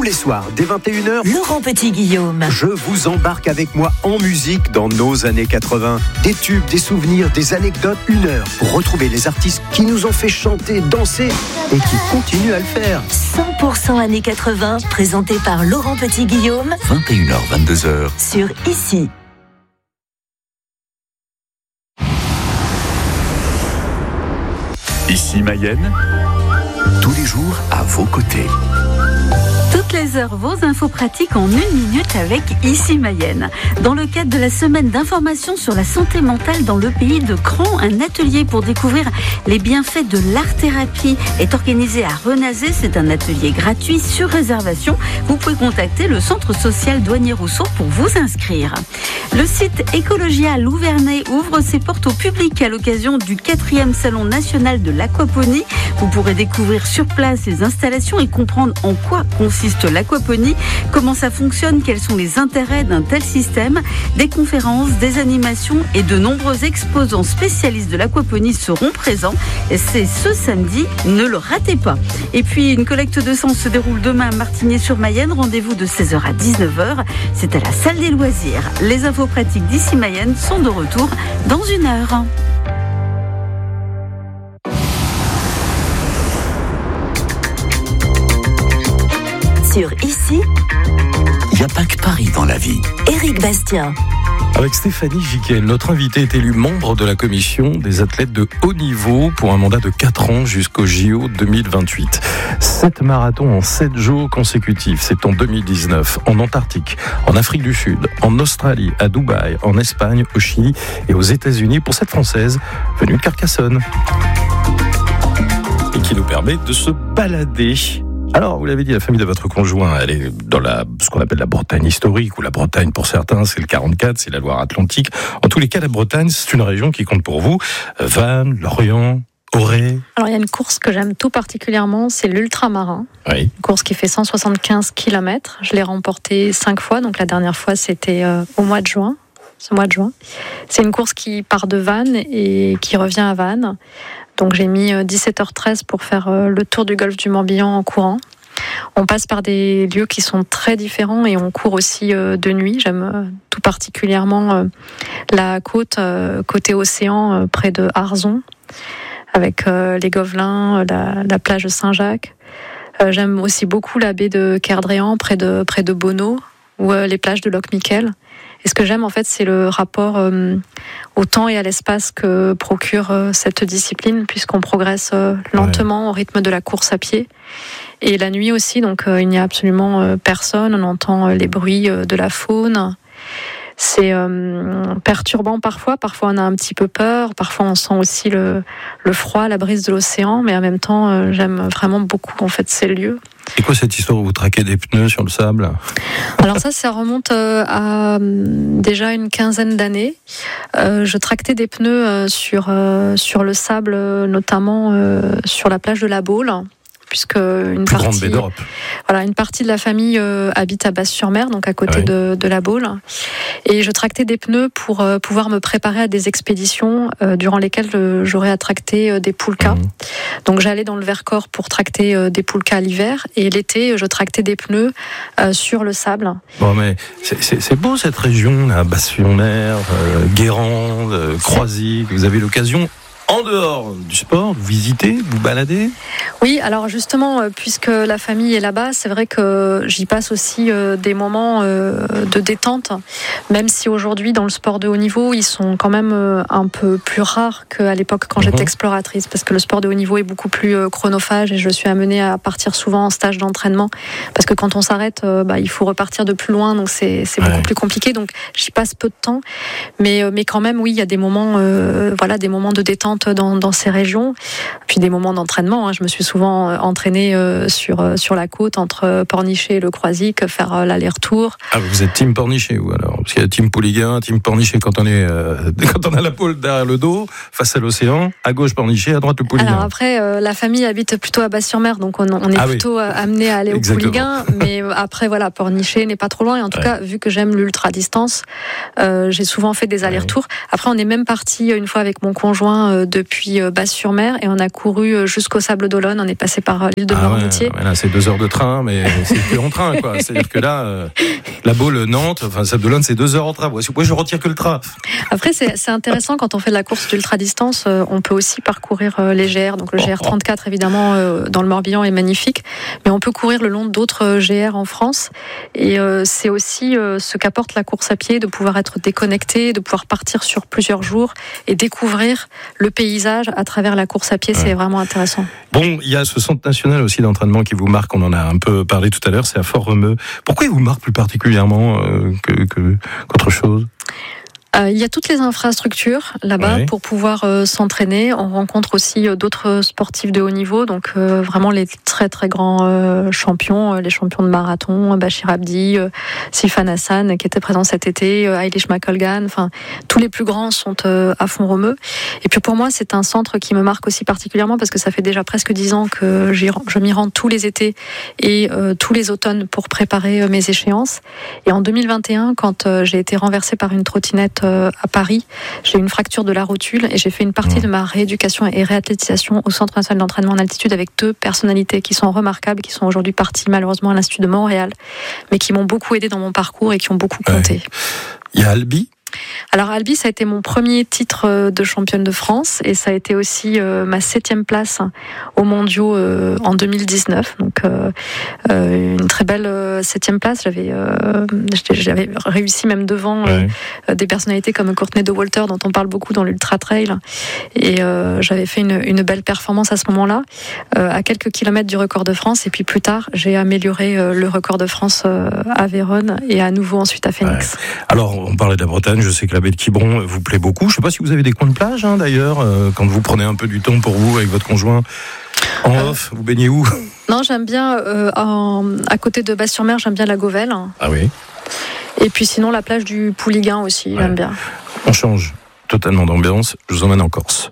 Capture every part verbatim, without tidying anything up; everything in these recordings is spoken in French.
les soirs, dès vingt et une heures, Laurent Petit-Guillaume. Je vous embarque avec moi en musique dans nos années quatre-vingts. Des tubes, des souvenirs, des anecdotes, une heure pour retrouver les artistes qui nous ont fait chanter, danser et qui continuent à le faire. cent pour cent années quatre-vingts, présenté par Laurent Petit-Guillaume. vingt et une heures, vingt-deux heures. Sur Ici. Ici Mayenne, tous les jours à vos côtés. Toutes les heures, vos infos pratiques en une minute avec Ici Mayenne. Dans le cadre de la semaine d'information sur la santé mentale dans le pays de Cran, un atelier pour découvrir les bienfaits de l'art-thérapie est organisé à Renazé. C'est un atelier gratuit sur réservation. Vous pouvez contacter le centre social Douanier-Rousseau pour vous inscrire. Le site Écologia à Louvernay ouvre ses portes au public à l'occasion du quatrième salon national de l'aquaponie. Vous pourrez découvrir sur place les installations et comprendre en quoi consiste l'aquaponie, comment ça fonctionne, quels sont les intérêts d'un tel système. Des conférences, des animations et de nombreux exposants spécialistes de l'aquaponie seront présents. Et c'est ce samedi, ne le ratez pas. Et puis une collecte de sang se déroule demain à Martigny-sur-Mayenne. Rendez-vous de seize heures à dix-neuf heures. C'est à la salle des loisirs. Les infos pratiques d'Ici Mayenne sont de retour dans une heure. Sur Ici, Il n'y a pas que Paris dans la vie. Éric Bastien. Avec Stéphanie Giquel, notre invitée est élue membre de la commission des athlètes de haut niveau pour un mandat de quatre ans jusqu'au J O deux mille vingt-huit. sept marathons en sept jours consécutifs, c'est en deux mille dix-neuf, en Antarctique, en Afrique du Sud, en Australie, à Dubaï, en Espagne, au Chili et aux États-Unis pour cette Française venue de Carcassonne. Et qui nous permet de se balader. Alors, vous l'avez dit, la famille de votre conjoint, elle est dans la, ce qu'on appelle la Bretagne historique, ou la Bretagne pour certains, c'est le quarante-quatre, c'est la Loire-Atlantique. En tous les cas, la Bretagne, c'est une région qui compte pour vous. Vannes, Lorient, Auray. Alors, il y a une course que j'aime tout particulièrement, c'est l'ultramarin. Oui. Une course qui fait cent soixante-quinze kilomètres. Je l'ai remportée cinq fois, donc la dernière fois, c'était euh, au mois de juin. Ce mois de juin. C'est une course qui part de Vannes et qui revient à Vannes. Donc j'ai mis dix-sept heures treize pour faire le tour du golfe du Morbihan en courant. On passe par des lieux qui sont très différents et on court aussi de nuit. J'aime tout particulièrement la côte, côté océan, près de Arzon, avec les Gobelins, la, la plage de Saint-Jacques. J'aime aussi beaucoup la baie de Kerdréan, près de, près de Bono, ou les plages de Loch-Miquel. Et ce que j'aime, en fait, c'est le rapport euh, au temps et à l'espace que procure euh, cette discipline, puisqu'on progresse euh, lentement ouais. au rythme de la course à pied. Et la nuit aussi, donc euh, il n'y a absolument euh, personne, on entend euh, les bruits euh, de la faune. C'est euh, perturbant parfois, parfois on a un petit peu peur, parfois on sent aussi le, le froid, la brise de l'océan, mais en même temps, euh, j'aime vraiment beaucoup en fait ces lieux. C'est quoi cette histoire où vous traquez des pneus sur le sable ? Alors ça, ça remonte à déjà une quinzaine d'années. Euh, je tractais des pneus euh, sur, euh, sur le sable, notamment euh, sur la plage de la Baule. Puisque une Plus partie, grande baie d'Europe. Voilà, une partie de la famille euh, habite à Basse-sur-Mer, donc à côté oui. de, de la Baule. Et je tractais des pneus pour euh, pouvoir me préparer à des expéditions euh, durant lesquelles euh, j'aurais à tracter euh, des poulkas. Mmh. Donc j'allais dans le Vercors pour tracter euh, des poulkas l'hiver, et l'été, je tractais des pneus euh, sur le sable. Bon, mais c'est, c'est, c'est beau cette région, là, Basse-sur-Mer, euh, Guérande, euh, Croisic. Vous avez l'occasion, en dehors du sport, vous visitez, vous baladez ? Oui, alors justement, puisque la famille est là-bas, c'est vrai que j'y passe aussi des moments de détente, même si aujourd'hui, dans le sport de haut niveau, ils sont quand même un peu plus rares qu'à l'époque quand mmh. j'étais exploratrice, parce que le sport de haut niveau est beaucoup plus chronophage et je suis amenée à partir souvent en stage d'entraînement, parce que quand on s'arrête, bah, il faut repartir de plus loin, donc c'est, c'est ouais. beaucoup plus compliqué, donc j'y passe peu de temps, mais, mais quand même, oui, il y a des moments, euh, voilà, des moments de détente Dans, dans ces régions, puis des moments d'entraînement. Hein. Je me suis souvent entraînée euh, sur, sur la côte entre Pornichet et le Croisic, faire euh, l'aller-retour. Ah, vous êtes team Pornichet, ou alors ? Parce qu'il y a team Pouliguen, team Pornichet quand on est euh, quand on a la pôle derrière le dos, face à l'océan, à gauche Pornichet, à droite le Pouliguen. Alors après, euh, la famille habite plutôt à Basse-sur-Mer, donc on, on est ah, plutôt oui. amené à aller au Pouliguen, mais après voilà, Pornichet n'est pas trop loin, et en tout ouais. cas, vu que j'aime l'ultra-distance, euh, j'ai souvent fait des allers-retours. Ouais. Après, on est même parti une fois avec mon conjoint depuis Basse-sur-Mer et on a couru jusqu'au Sable d'Olonne. On est passé par l'île de ah Noirmoutier. Ouais, là, c'est deux heures de train, mais c'est que en train, quoi. C'est-à-dire que là, euh, la Baule, Nantes, enfin, Sable d'Olonne, c'est deux heures en train. Moi, je retire que le train. Après, c'est, c'est intéressant quand on fait de la course d'ultra-distance, euh, on peut aussi parcourir euh, les G R. Donc le G R trente-quatre, évidemment, euh, dans le Morbihan est magnifique, mais on peut courir le long d'autres euh, G R en France. Et euh, c'est aussi euh, ce qu'apporte la course à pied, de pouvoir être déconnecté, de pouvoir partir sur plusieurs jours et découvrir le paysage à travers la course à pied. Ouais. C'est vraiment intéressant. Bon, il y a ce centre national aussi d'entraînement qui vous marque. On en a un peu parlé tout à l'heure. C'est à Fort-Romeu. Pourquoi il vous marque plus particulièrement euh, que, que, qu'autre chose ? Euh, il y a toutes les infrastructures là-bas ouais. pour pouvoir euh, s'entraîner. On rencontre aussi euh, d'autres sportifs de haut niveau, donc euh, vraiment les très très grands euh, champions, euh, les champions de marathon, Bachir Abdi, euh, Sifan Hassan qui était présent cet été, euh, Eilish McColgan, enfin tous les plus grands sont euh, à Font-Romeu. Et puis pour moi c'est un centre qui me marque aussi particulièrement parce que ça fait déjà presque dix ans que j'y, je m'y rends tous les étés et euh, tous les automnes pour préparer euh, mes échéances. Et en deux mille vingt et un, quand euh, j'ai été renversée par une trottinette à Paris, j'ai eu une fracture de la rotule et j'ai fait une partie de ma rééducation et réathlétisation au Centre national d'entraînement en altitude avec deux personnalités qui sont remarquables, qui sont aujourd'hui parties malheureusement à l'Institut de Montréal, mais qui m'ont beaucoup aidé dans mon parcours et qui ont beaucoup compté. Ouais. Il y a Albi. Alors Albi, ça a été mon premier titre de championne de France et ça a été aussi euh, ma septième place aux mondiaux euh, en deux mille dix-neuf. Donc euh, euh, une très belle euh, septième place. J'avais, euh, j'avais réussi même devant euh, ouais. des personnalités comme Courtney Dauwalter dont on parle beaucoup dans l'ultra trail. Et euh, j'avais fait une, une belle performance à ce moment-là, euh, à quelques kilomètres du record de France. Et puis plus tard, j'ai amélioré euh, le record de France euh, à Vérone et à nouveau ensuite à Phoenix. Ouais. Alors on parlait de la Bretagne. Je sais que la baie de Quiberon vous plaît beaucoup. Je ne sais pas si vous avez des coins de plage, hein, d'ailleurs, euh, quand vous prenez un peu du temps pour vous avec votre conjoint. En euh, off, vous baignez où ? Non, j'aime bien, euh, en, à côté de Basse-sur-Mer, j'aime bien la Gauvelle. Ah oui. Et puis sinon, la plage du Pouliguen aussi, ouais. J'aime bien. On change totalement d'ambiance. Je vous emmène en Corse.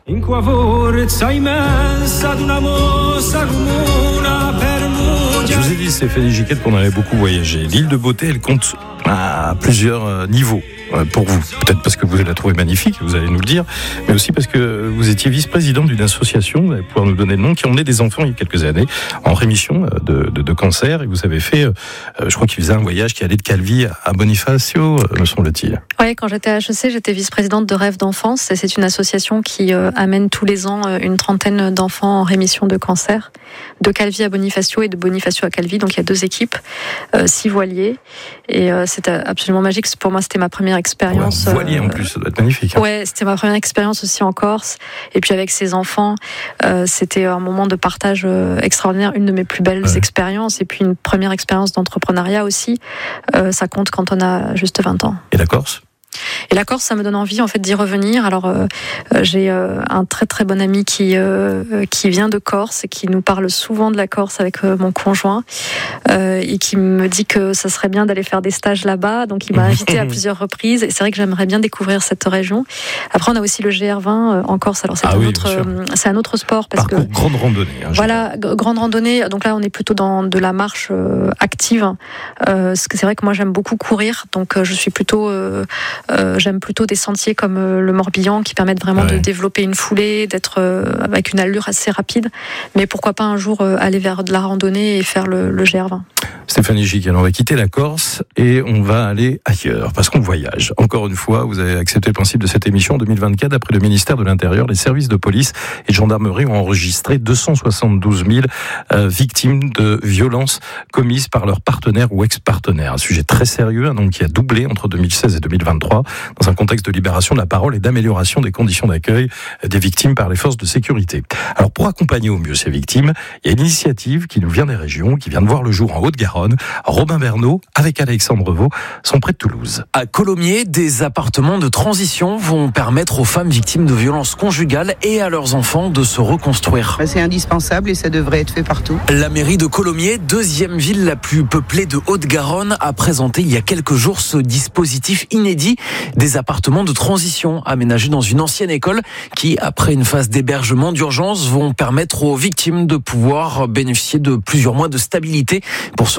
Je vous ai dit, Stéphanie Giquette, qu'on allait beaucoup voyager. L'île de Beauté, elle compte à plusieurs niveaux pour vous. Peut-être parce que vous la trouvez magnifique, vous allez nous le dire, mais aussi parce que vous étiez vice-présidente d'une association, vous allez pouvoir nous donner le nom, qui emmenait des enfants il y a quelques années en rémission de, de, de cancer. Et vous avez fait, je crois qu'il faisait un voyage qui allait de Calvi à Bonifacio, me semble-t-il. Oui, quand j'étais à H E C, j'étais vice-présidente de Rêve d'enfance. Et c'est une association qui euh, amène tous les ans euh, une trentaine d'enfants en rémission de cancer, de Calvi à Bonifacio et de Bonifacio à Calvi. Donc il y a deux équipes, euh, six voiliers. Et euh, c'était absolument magique. Pour moi, c'était ma première expérience. Ouais, voilier en plus, ça doit être magnifique. Hein. Ouais, c'était ma première expérience aussi en Corse. Et puis avec ces enfants, euh, c'était un moment de partage euh, extraordinaire, une de mes plus belles ouais. expériences. Et puis une première expérience d'entrepreneuriat aussi. Euh, ça compte quand on a juste vingt ans. Et la Corse ? Et la Corse, ça me donne envie en fait d'y revenir. Alors euh, j'ai euh, un très très bon ami qui euh, qui vient de Corse et qui nous parle souvent de la Corse avec euh, mon conjoint euh, et qui me dit que ça serait bien d'aller faire des stages là-bas. Donc il m'a invité à plusieurs reprises et c'est vrai que j'aimerais bien découvrir cette région. Après on a aussi le G R vingt euh, en Corse. Alors c'est ah un oui, autre euh, c'est un autre sport parce Parcours, que grande randonnée. Hein, voilà, g- grande randonnée. Donc là on est plutôt dans de la marche euh, active. Euh, c'est vrai que moi j'aime beaucoup courir, donc euh, je suis plutôt euh, Euh, j'aime plutôt des sentiers comme euh, le Morbihan qui permettent vraiment ouais. de développer une foulée, d'être euh, avec une allure assez rapide. Mais pourquoi pas un jour euh, aller vers de la randonnée et faire le, le G R vingt. Stéphanie Giquette, on va quitter la Corse et on va aller ailleurs parce qu'on voyage. Encore une fois, vous avez accepté le principe de cette émission en deux mille vingt-quatre. D'après le ministère de l'Intérieur, les services de police et de gendarmerie ont enregistré deux cent soixante-douze mille euh, victimes de violences commises par leurs partenaires ou ex-partenaires. Un sujet très sérieux, hein, donc qui a doublé entre deux mille seize et deux mille vingt-trois dans un contexte de libération de la parole et d'amélioration des conditions d'accueil des victimes par les forces de sécurité. Alors pour accompagner au mieux ces victimes, il y a une initiative qui nous vient des régions, qui vient de voir le jour en Haute-Garonne. Robin Bernot, avec Alexandre Vaux, sont près de Toulouse. À Colomiers, des appartements de transition vont permettre aux femmes victimes de violences conjugales et à leurs enfants de se reconstruire. C'est indispensable et ça devrait être fait partout. La mairie de Colomiers, deuxième ville la plus peuplée de Haute-Garonne, a présenté il y a quelques jours ce dispositif inédit, des appartements de transition aménagés dans une ancienne école qui, après une phase d'hébergement d'urgence, vont permettre aux victimes de pouvoir bénéficier de plusieurs mois de stabilité pour se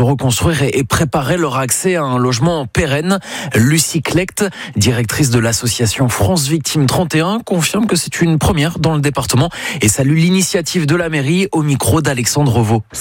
reconstruire et préparer leur accès à un logement pérenne. Lucie Klecht, directrice de l'association France Victimes trente et un, confirme que c'est une première dans le département et salue l'initiative de la mairie au micro d'Alexandre Vaux.